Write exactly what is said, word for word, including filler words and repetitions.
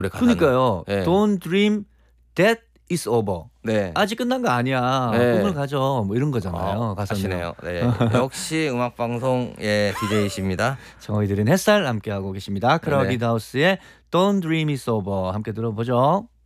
노래 가사는. 그러니까요. 네. Don't dream that is over. 네. 아직 끝난 거 아니야. 네. 꿈을 가져. 뭐 이런 거잖아요. 아, 가사는. 아시네요. 네. 역시 음악 방송의 디제이십니다. 정의들은 햇살 함께하고 계십니다. 크라우디드 하우스의 Don't dream it's over 함께 들어보죠.